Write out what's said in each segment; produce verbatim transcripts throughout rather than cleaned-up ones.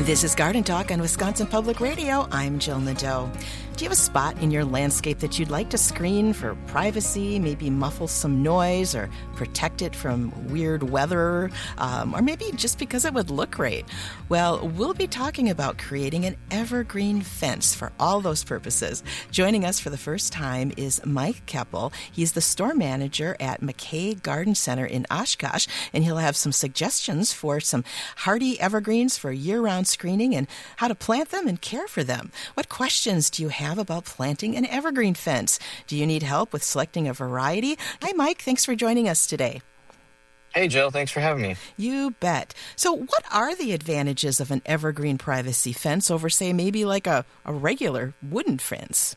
This is Garden Talk on Wisconsin Public Radio. I'm Jill Nadeau. Do you have a spot in your landscape that you'd like to screen for privacy, maybe muffle some noise or protect it from weird weather, um, or maybe just because it would look great? Well, we'll be talking about creating an evergreen fence for all those purposes. Joining us for the first time is Mike Keppel. He's the store manager at McKay Garden Center in Oshkosh, and he'll have some suggestions for some hardy evergreens for year-round screening and how to plant them and care for them. What questions do you have about planting an evergreen fence? Do you need help with selecting a variety? Hi, Mike. Thanks for joining us today. Hey, Jill. Thanks for having me. You bet. So what are the advantages of an evergreen privacy fence over, say, maybe like a, a regular wooden fence?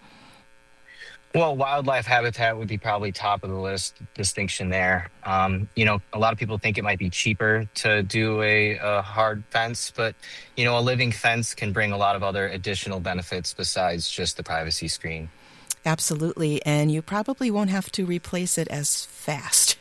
Well, wildlife habitat would be probably top of the list distinction there. Um, you know, a lot of people think it might be cheaper to do a, a hard fence, but, you know, a living fence can bring a lot of other additional benefits besides just the privacy screen. Absolutely. And you probably won't have to replace it as fast.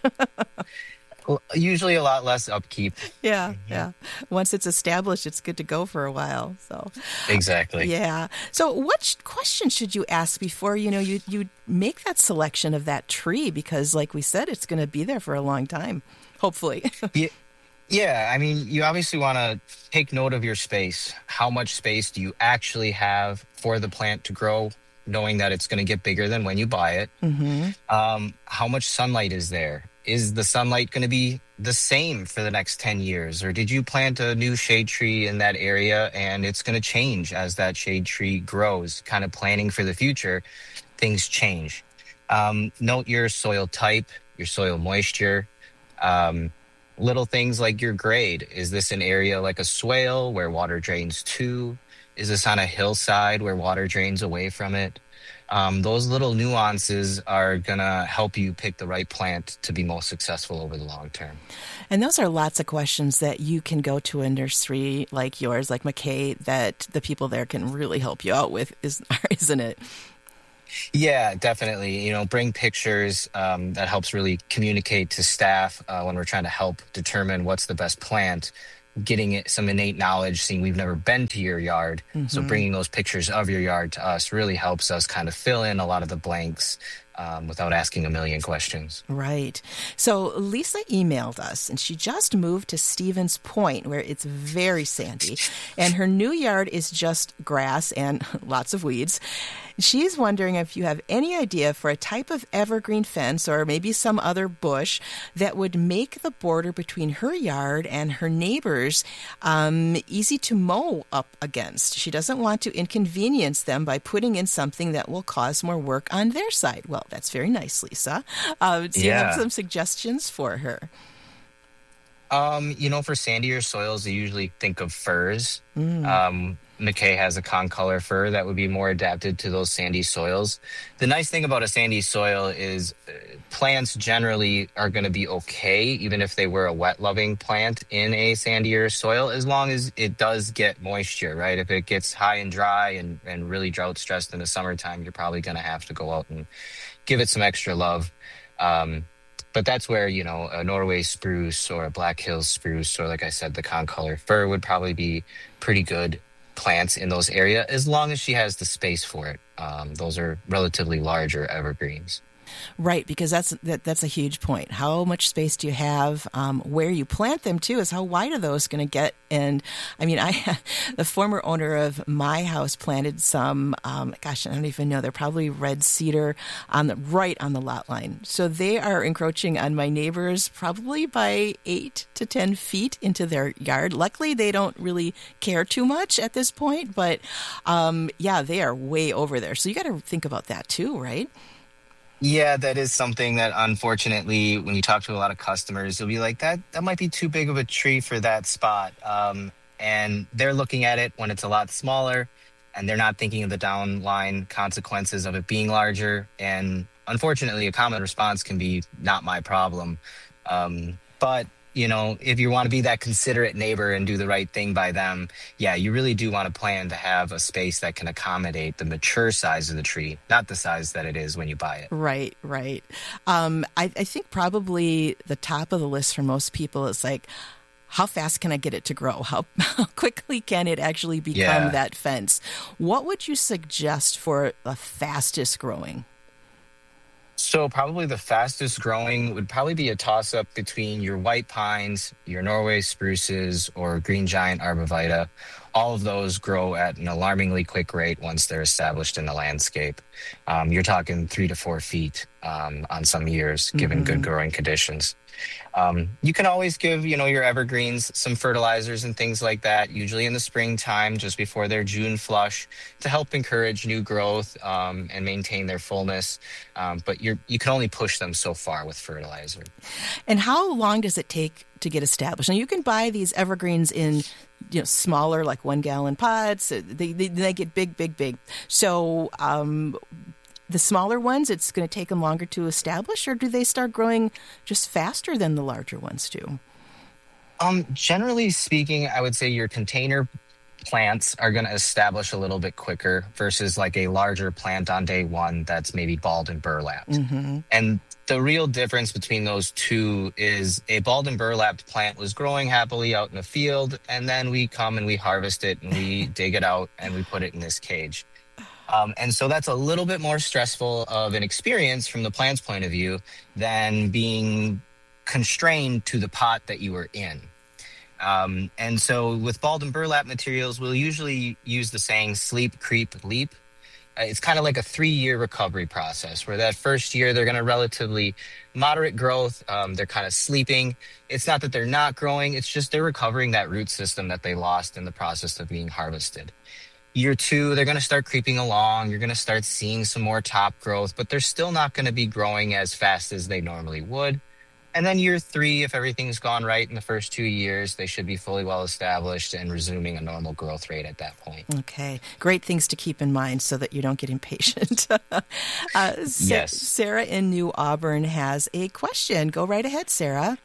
Well, usually a lot less upkeep. Yeah, Mm-hmm. yeah. Once it's established, it's good to go for a while. So Exactly. yeah. So what sh- question should you ask before, you know, you, you make that selection of that tree? Because like we said, it's going to be there for a long time, hopefully. Yeah. Yeah, I mean, you obviously want to take note of your space. How much space do you actually have for the plant to grow, knowing that it's going to get bigger than when you buy it? Mm-hmm. Um, how much sunlight is there? Is the sunlight going to be the same for the next ten years? Or did you plant a new shade tree in that area and it's going to change as that shade tree grows? Kind of planning for the future, things change. Um, note your soil type, your soil moisture, um, little things like your grade. Is this an area like a swale where water drains to? Is this on a hillside where water drains away from it? Um, those little nuances are going to help you pick the right plant to be most successful over the long term. And those are lots of questions that you can go to a nursery like yours, like McKay, that the people there can really help you out with, is, isn't it? Yeah, definitely. You know, bring pictures. Um, that helps really communicate to staff uh, when we're trying to help determine what's the best plant. Getting it some innate knowledge, seeing we've never been to your yard. Mm-hmm. So bringing those pictures of your yard to us really helps us kind of fill in a lot of the blanks um, without asking a million questions. Right. So Lisa emailed us, and she just moved to Stevens Point, where it's very sandy, and her new yard is just grass and lots of weeds. She's wondering if you have any idea for a type of evergreen fence or maybe some other bush that would make the border between her yard and her neighbors um, easy to mow up against. She doesn't want to inconvenience them by putting in something that will cause more work on their side. Well, that's very nice, Lisa. Uh, do you Yeah. have some suggestions for her? Um, you know, for sandier soils, they usually think of firs. Mm. Um, McKay has a concolor fir that would be more adapted to those sandy soils. The nice thing about a sandy soil is uh, plants generally are going to be okay, even if they were a wet-loving plant in a sandier soil, as long as it does get moisture, right? If it gets high and dry and, and really drought-stressed in the summertime, you're probably going to have to go out and give it some extra love. Um, But that's where, you know, a Norway spruce or a Black Hills spruce, or like I said, the concolor fir would probably be pretty good plants in those areas, as long as she has the space for it. Um, those are relatively larger evergreens. Right, because that's that, that's a huge point. How much space do you have? Um, where you plant them, too, is how wide are those going to get? And, I mean, I the former owner of my house planted some, um, gosh, I don't even know, they're probably red cedar on the right on the lot line. So they are encroaching on my neighbors probably by eight to ten feet into their yard. Luckily, they don't really care too much at this point, but, um, yeah, they are way over there. So you got to think about that, too, right? Yeah, that is something that, unfortunately, when you talk to a lot of customers, you'll be like, that that might be too big of a tree for that spot. Um, and they're looking at it when it's a lot smaller, and they're not thinking of the downline consequences of it being larger. And unfortunately, a common response can be, not my problem. Um, but you know, if you want to be that considerate neighbor and do the right thing by them, yeah, you really do want to plan to have a space that can accommodate the mature size of the tree, not the size that it is when you buy it. Right, right. Um, I, I think probably the top of the list for most people is like, how fast can I get it to grow? How, how quickly can it actually become Yeah. that fence? What would you suggest for the fastest growing? So probably the fastest growing would probably be a toss up between your white pines, your Norway spruces, or green giant arborvitae. All of those grow at an alarmingly quick rate once they're established in the landscape. Um, you're talking three to four feet um, on some years, given good growing conditions. Um, you can always give, you know, your evergreens some fertilizers and things like that, usually in the springtime, just before their June flush, to help encourage new growth um, and maintain their fullness. Um, but you're, you can only push them so far with fertilizer. And how long does it take to get established? Now, you can buy these evergreens in, you know, smaller, like one gallon pots. They, they, they get big, big, big. So, um, the smaller ones, it's going to take them longer to establish, or do they start growing just faster than the larger ones do? Um, generally speaking, I would say your container plants are going to establish a little bit quicker versus like a larger plant on day one that's maybe balled and burlapped. Mm-hmm. And the real difference between those two is a balled and burlapped plant was growing happily out in the field, and then we come and we harvest it and we dig it out and we put it in this cage. Um, and so that's a little bit more stressful of an experience from the plant's point of view than being constrained to the pot that you were in. Um, and so with balled and burlap materials, we'll usually use the saying sleep, creep, leap. Uh, it's kind of like a three-year recovery process where that first year they're going to relatively moderate growth. Um, they're kind of sleeping. It's not that they're not growing. It's just they're recovering that root system that they lost in the process of being harvested. Year two, they're going to start creeping along. You're going to start seeing some more top growth, but they're still not going to be growing as fast as they normally would. And then year three, if everything's gone right in the first two years, they should be fully well established and resuming a normal growth rate at that point. Okay. Great things to keep in mind so that you don't get impatient. uh, Sa- Yes. Sarah in New Auburn has a question. Go right ahead, Sarah.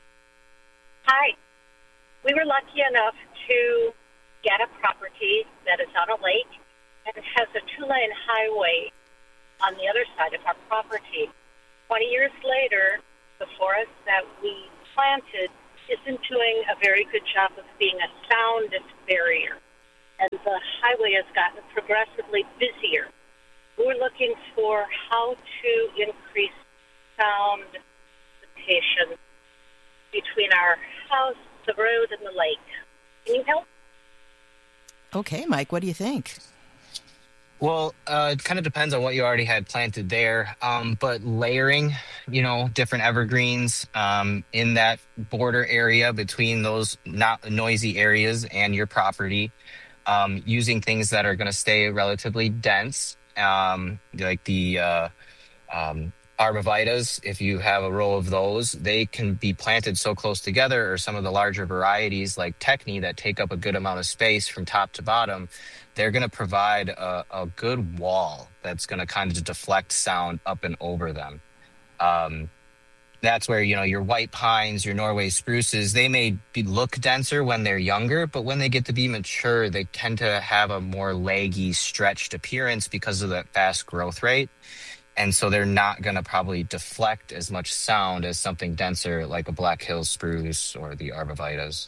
Hi. We were lucky enough to get a property that is on a lake and has a two-lane highway on the other side of our property. Twenty years later, the forest that we planted isn't doing a very good job of being a sound barrier, and the highway has gotten progressively busier. We're looking for how to increase sound dissipation between our house, the road, and the lake. Can you help? Okay, Mike, what do you think? Well, uh, it kind of depends on what you already had planted there. Um, but layering, you know, different evergreens um, in that border area between those not noisy areas and your property, um, using things that are going to stay relatively dense, um, like the uh, um, arborvitaes. If you have a row of those, they can be planted so close together, or some of the larger varieties like Techni that take up a good amount of space from top to bottom. They're going to provide a, a good wall that's going to kind of deflect sound up and over them. Um, that's where, you know, your white pines, your Norway spruces, they may be, look denser when they're younger, but when they get to be mature, they tend to have a more leggy, stretched appearance because of that fast growth rate. And so they're not going to probably deflect as much sound as something denser like a Black Hills spruce or the arborvitaes.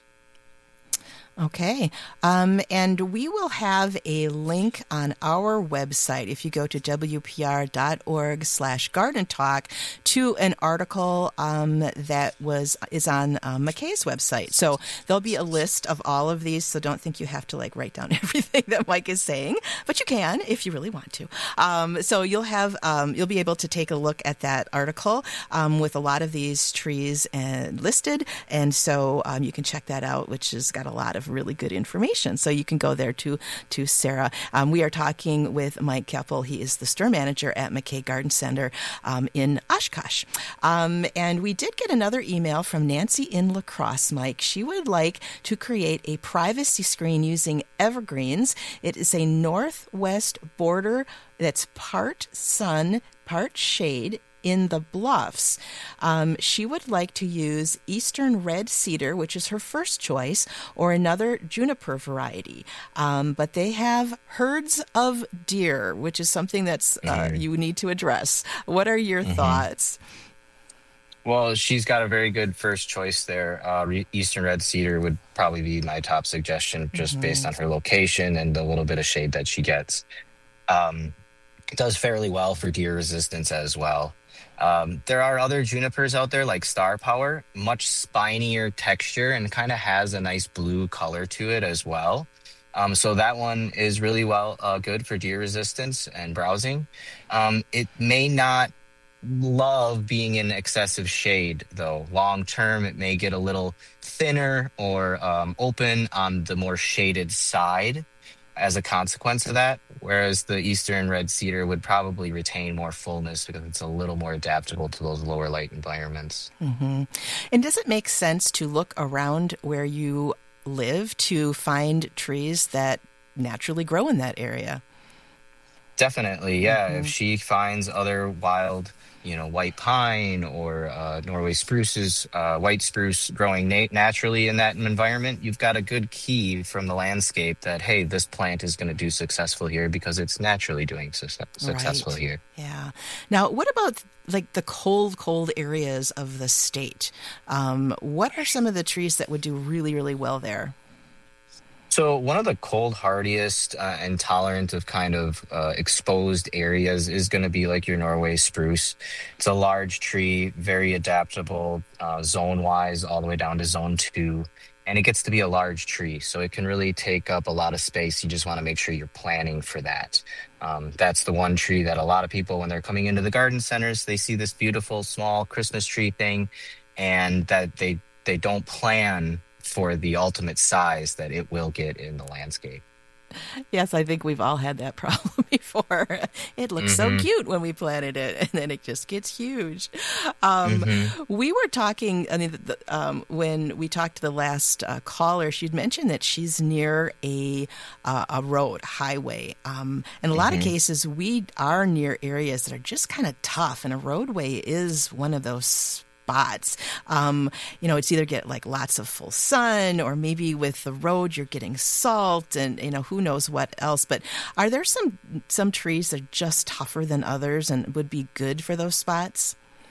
Okay. Um, and we will have a link on our website, if you go to W P R dot org slash garden talk, to an article um, that was is on uh, McKay's website. So there'll be a list of all of these, so don't think you have to like write down everything that Mike is saying, but you can if you really want to. Um, so you'll have um, you'll be able to take a look at that article um, with a lot of these trees and listed, and so um, you can check that out, which has got a lot of really good information. So you can go there to to Sarah. Um, we are talking with Mike Keppel. He is the store manager at McKay Garden Center um, in Oshkosh. Um, and we did get another email from Nancy in La Crosse, Mike. She would like to create a privacy screen using evergreens. It is a northwest border that's part sun, part shade in the bluffs. Um, she would like to use eastern red cedar, which is her first choice, or another juniper variety. Um, but they have herds of deer, which is something that's uh, Mm. you need to address. What are your Mhm. thoughts? Well, she's got a very good first choice there. Uh, re- Eastern red cedar would probably be my top suggestion, just based Mm-hmm. on her location and the little bit of shade that she gets. Um, it does fairly well for deer resistance as well. Um, there are other junipers out there like Star Power, much spinier texture and kind of has a nice blue color to it as well. Um, so that one is really well uh, good for deer resistance and browsing. Um, it may not love being in excessive shade, though. Long term, it may get a little thinner or um, open on the more shaded side as a consequence of that. Whereas the Eastern red cedar would probably retain more fullness because it's a little more adaptable to those lower light environments. Mm-hmm. And does it make sense to look around where you live to find trees that naturally grow in that area? Definitely, yeah. Mm-hmm. If she finds other wild, you know, white pine or uh, Norway spruces, uh, white spruce growing na- naturally in that environment, you've got a good key from the landscape that, hey, this plant is going to do successful here because it's naturally doing success- successful Right. here. Yeah. Now, what about like the cold, cold areas of the state? Um, what are some of the trees that would do really, really well there? So one of the cold hardiest uh, and tolerant of kind of uh, exposed areas is going to be like your Norway spruce. It's a large tree, very adaptable, uh, zone wise, all the way down to zone two. And it gets to be a large tree, so it can really take up a lot of space. You just want to make sure you're planning for that. Um, that's the one tree that a lot of people, when they're coming into the garden centers, they see this beautiful small Christmas tree thing, and that they they don't plan for the ultimate size that it will get in the landscape. Yes, I think we've all had that problem before. It looks so Mm-hmm. cute when we planted it, and then it just gets huge. Um, Mm-hmm. we were talking, I mean, the, um, when we talked to the last uh, caller, she'd mentioned that she's near a uh, a road, highway. Um, in a lot of Mm-hmm. cases, we are near areas that are just kind of tough, and a roadway is one of those spots. Um, you know, it's either get like lots of full sun, or maybe with the road you're getting salt, and you know who knows what else. But are there some some trees that are just tougher than others and would be good for those spots?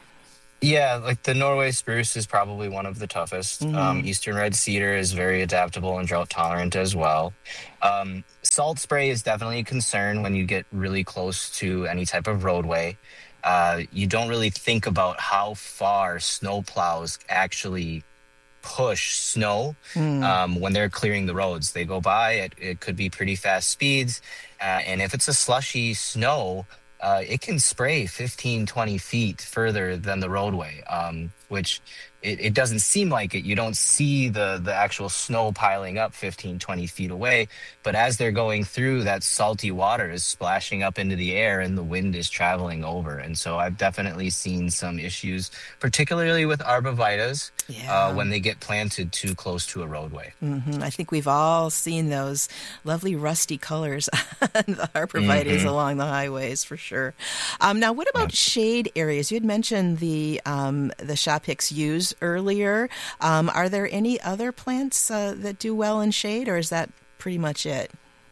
Yeah, like the Norway spruce is probably one of the toughest. Um, Mm-hmm. Eastern red cedar is very adaptable and drought tolerant as well. Um, salt spray is definitely a concern when you get really close to any type of roadway. Uh, you don't really think about how far snow plows actually push snow um, when they're clearing the roads. They go by, it, it could be pretty fast speeds. Uh, and if it's a slushy snow, uh, it can spray fifteen, twenty feet further than the roadway, um, which it, it doesn't seem like it. You don't see the, the actual snow piling up fifteen, twenty feet away. But as they're going through, that salty water is splashing up into the air and the wind is traveling over. And so I've definitely seen some issues, particularly with arborvitaes, Yeah. uh, when they get planted too close to a roadway. hmm I think we've all seen those lovely rusty colors on the arborvitaes Mhm. along the highways for sure. Um, now, what about shade areas? You had mentioned the um, the shop hicks yews earlier. Um, are there any other plants uh, that do well in shade, or is that pretty much it?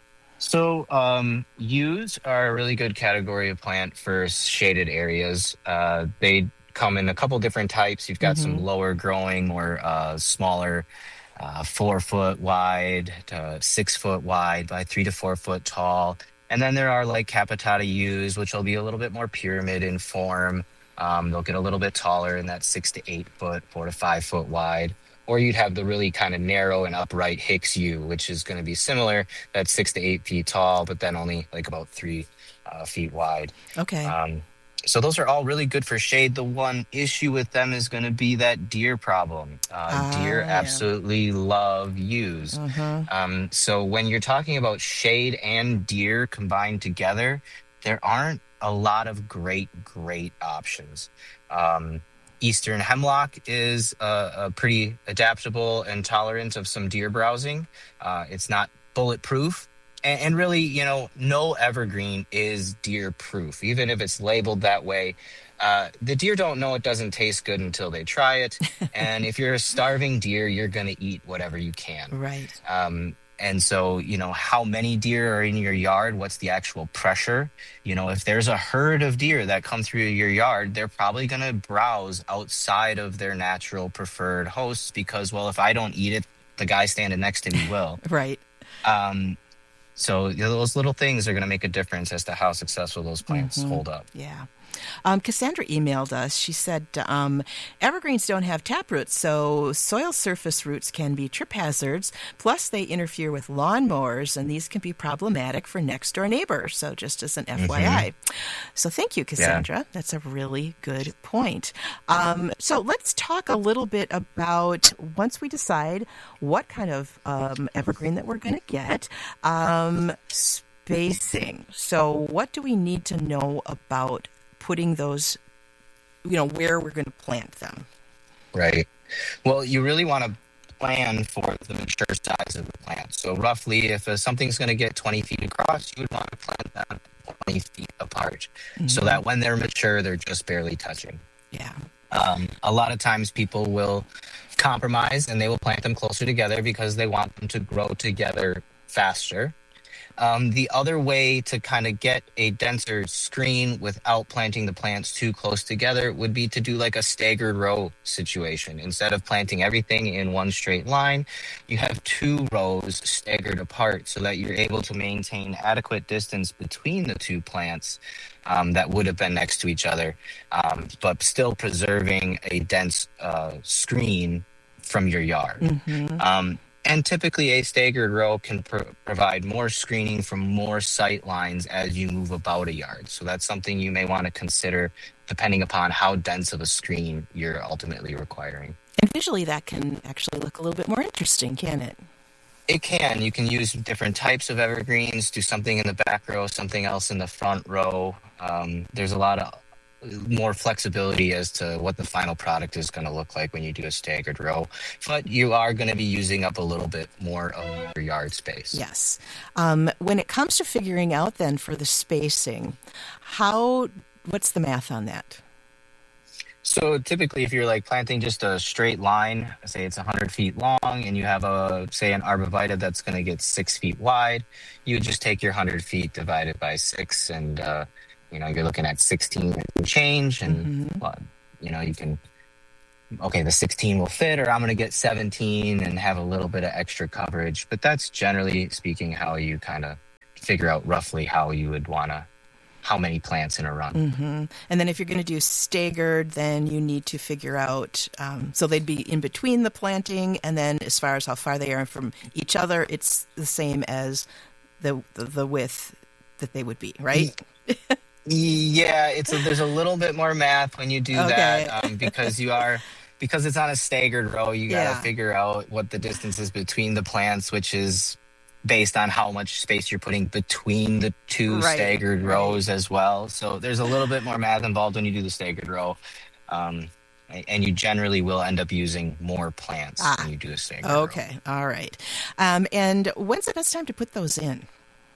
So, um, yews are a really good category of plant for shaded areas. Uh, they come in a couple different types. You've got some lower growing, more uh, smaller, uh, four foot wide to six foot wide by three to four foot tall. And then there are like capitata yews, which will be a little bit more pyramid in form. Um, they'll get a little bit taller in that six to eight foot, four to five foot wide. Or you'd have the really kind of narrow and upright Hicks yew, which is going to be similar. That's six to eight feet tall, but then only like about three uh, feet wide. Okay. Um, so those are all really good for shade. The one issue with them is going to be that deer problem. Uh, Ah, deer yeah. absolutely love yews. Uh-huh. Um, so when you're talking about shade and deer combined together, there aren't a lot of great, great options. Um, Eastern hemlock is uh, a pretty adaptable and tolerant of some deer browsing. Uh, it's not bulletproof. And, and really, you know, no evergreen is deer proof, even if it's labeled that way. Uh, the deer don't know it doesn't taste good until they try it. And if you're a starving deer, you're going to eat whatever you can. Right. Um, And so, you know, how many deer are in your yard? What's the actual pressure? You know, if there's a herd of deer that come through your yard, they're probably going to browse outside of their natural preferred hosts because, well, if I don't eat it, the guy standing next to me will. Right. Um, so you know, those little things are going to make a difference as to how successful those plants Mm-hmm. hold up. Yeah. Um, Cassandra emailed us. She said, um, evergreens don't have taproots, so soil surface roots can be trip hazards. Plus, they interfere with lawnmowers, and these can be problematic for next-door neighbors. So just as an F Y I. Mm-hmm. So thank you, Cassandra. Yeah. That's a really good point. Um, so let's talk a little bit about, once we decide what kind of um, evergreen that we're going to get, um, spacing. So what do we need to know about putting those, you know, where we're going to plant them? Right. Well, you really want to plan for the mature size of the plant. So roughly, if uh, something's going to get twenty feet across, you would want to plant them twenty feet apart, mm-hmm. so that when they're mature, they're just barely touching. Yeah. Um, a lot of times people will compromise and they will plant them closer together because they want them to grow together faster. Um, the other way to kind of get a denser screen without planting the plants too close together would be to do like a staggered row situation. Instead of planting everything in one straight line, you have two rows staggered apart so that you're able to maintain adequate distance between the two plants um, that would have been next to each other, um, but still preserving a dense uh, screen from your yard. Mm-hmm. Um, And typically a staggered row can pro- provide more screening from more sight lines as you move about a yard. So that's something you may want to consider depending upon how dense of a screen you're ultimately requiring. And visually that can actually look a little bit more interesting, can it? It can. You can use different types of evergreens, do something in the back row, something else in the front row. Um, there's a lot of more flexibility as to what the final product is going to look like when you do a staggered row, but you are going to be using up a little bit more of your yard space. Yes. Um, when it comes to figuring out then for the spacing, how, what's the math on that? So typically if you're like planting just a straight line, say it's one hundred feet long and you have a, say an arborvitae that's going to get six feet wide, you would just take your one hundred feet divided by six and, uh, you know, you're looking at sixteen and change, and mm-hmm. well, you know, you can, okay, the sixteen will fit, or I'm going to get seventeen and have a little bit of extra coverage. But that's generally speaking how you kind of figure out roughly how you would want to, how many plants in a run. Mm-hmm. And then if you're going to do staggered, then you need to figure out, um, so they'd be in between the planting, and then as far as how far they are from each other, it's the same as the the, the width that they would be, right? Yeah, it's a, there's a little bit more math when you do okay. that um, because you are because it's on a staggered row. You got to yeah. figure out what the distance is between the plants, which is based on how much space you're putting between the two right. staggered right. rows as well. So there's a little bit more math involved when you do the staggered row, um, and you generally will end up using more plants ah. when you do a staggered row. Okay, all right. Um, and when's the best time to put those in?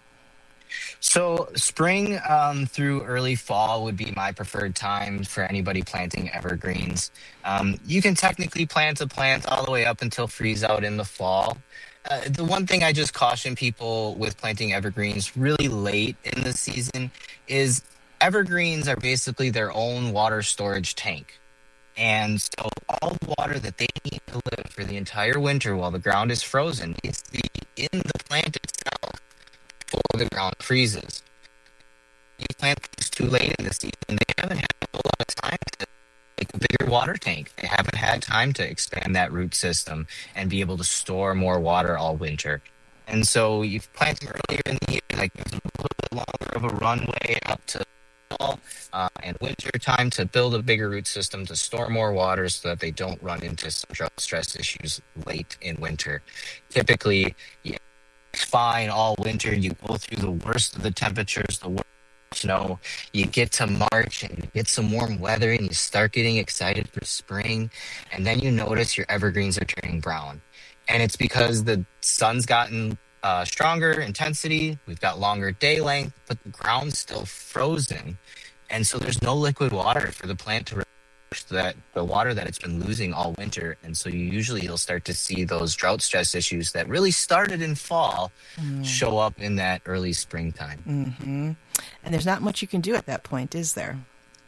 So spring um, through early fall would be my preferred time for anybody planting evergreens. Um, you can technically plant a plant all the way up until freeze out in the fall. Uh, the one thing I just caution people with planting evergreens really late in the season is evergreens are basically their own water storage tank. And so all the water that they need to live for the entire winter while the ground is frozen needs to be in the plant itself before the ground freezes. You plant things too late in the season, they haven't had a whole lot of time to make a bigger water tank. They haven't had time to expand that root system and be able to store more water all winter. And so you plant them earlier in the year, like there's a little bit longer of a runway up to fall uh, and winter time to build a bigger root system to store more water so that they don't run into some drought stress issues late in winter. Typically, yeah, it's fine all winter. You go through the worst of the temperatures, the worst snow. You get to March and you get some warm weather and you start getting excited for spring. And then you notice your evergreens are turning brown. And it's because the sun's gotten uh, stronger intensity. We've got longer day length, but the ground's still frozen. And so there's no liquid water for the plant to that the water that it's been losing all winter. And so you usually you'll start to see those drought stress issues that really started in fall mm. show up in that early springtime. Mm-hmm. And there's not much you can do at that point, is there?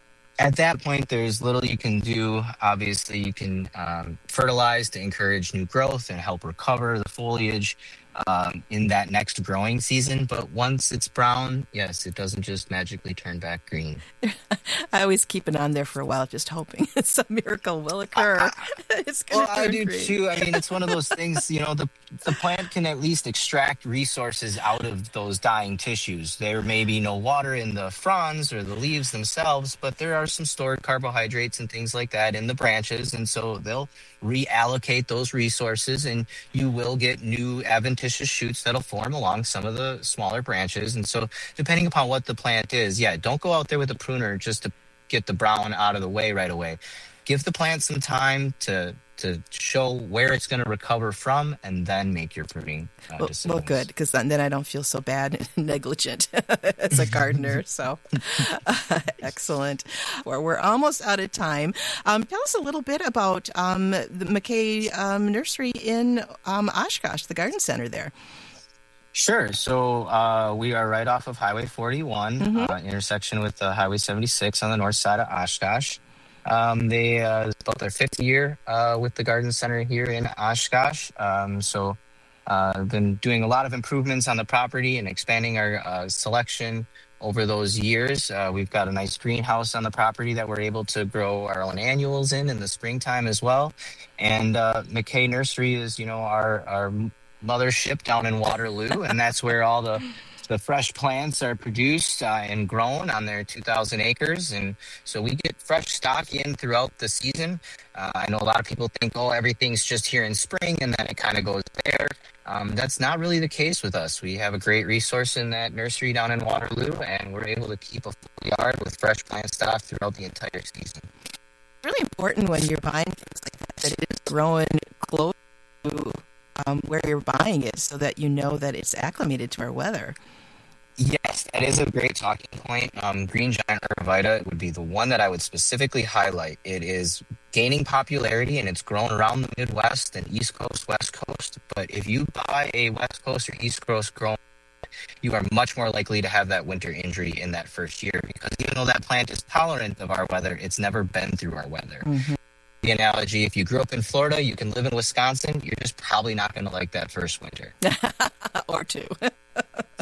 At that point, there's little you can do. Obviously, you can um, fertilize to encourage new growth and help recover the foliage um, in that next growing season. But once it's brown, yes, it doesn't just magically turn back green. I always keep it on there for a while, just hoping some miracle will occur. It's going well, to turn I do green. too. I mean, it's one of those things, you know, the the plant can at least extract resources out of those dying tissues. There may be no water in the fronds or the leaves themselves, but there are some stored carbohydrates and things like that in the branches. And so they'll reallocate those resources and you will get new adventitious shoots that'll form along some of the smaller branches. And so depending upon what the plant is, yeah, don't go out there with a pruner just to get the brown out of the way right away. Give the plant some time to to show where it's going to recover from, and then make your pruning uh, well, decisions. Well, good, because then, then I don't feel so bad and negligent as a gardener. So, uh, excellent. We're, we're almost out of time. Um, tell us a little bit about um, the McKay um, Nursery in um, Oshkosh, the garden center there. Sure. So uh, we are right off of Highway forty-one, mm-hmm. uh, intersection with uh, Highway seventy-six on the north side of Oshkosh. Um, they uh, it's about their fifth year uh, with the garden center here in Oshkosh. Um, so uh, I've been doing a lot of improvements on the property and expanding our uh, selection over those years. Uh, we've got a nice greenhouse on the property that we're able to grow our own annuals in in the springtime as well. And uh, McKay Nursery is, you know, our our mothership down in Waterloo, and that's where all the the fresh plants are produced uh, and grown on their two thousand acres. And so we get fresh stock in throughout the season. Uh, I know a lot of people think, oh, everything's just here in spring and then it kind of goes there. Um, that's not really the case with us. We have a great resource in that nursery down in Waterloo, and we're able to keep a full yard with fresh plant stock throughout the entire season. It's really important when you're buying things like that, that it is growing close to um, where you're buying it, so that you know that it's acclimated to our weather. Yes, that is a great talking point. Um, Green Giant Urvita would be the one that I would specifically highlight. It is gaining popularity and it's grown around the Midwest and East Coast, West Coast. But if you buy a West Coast or East Coast grown, you are much more likely to have that winter injury in that first year, because even though that plant is tolerant of our weather, it's never been through our weather. Mm-hmm. The analogy, if you grew up in Florida, you can live in Wisconsin, you're just probably not going to like that first winter. Or two.